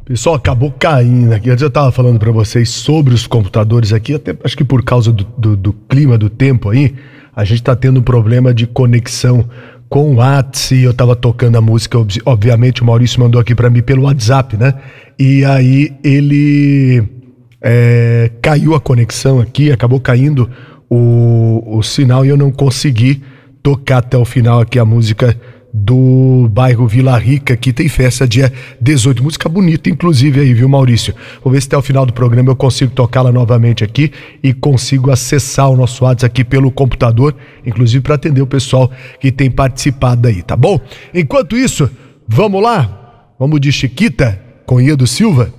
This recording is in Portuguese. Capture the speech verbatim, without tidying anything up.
Pessoal, acabou caindo aqui. Antes eu estava falando para vocês sobre os computadores aqui, até acho que por causa do, do, do clima, do tempo aí, a gente está tendo um problema de conexão com o WhatsApp. Eu estava tocando a música, obviamente o Maurício mandou aqui para mim pelo WhatsApp, né? E aí ele é, caiu a conexão aqui, acabou caindo o, o sinal e eu não consegui tocar até o final aqui a música do bairro Vila Rica, que tem festa dia dezoito, música bonita inclusive aí, viu, Maurício? Vou ver se até o final do programa eu consigo tocá-la novamente aqui e consigo acessar o nosso WhatsApp aqui pelo computador, inclusive para atender o pessoal que tem participado aí, tá bom? Enquanto isso, vamos lá? Vamos de Chiquita com Iedo Silva?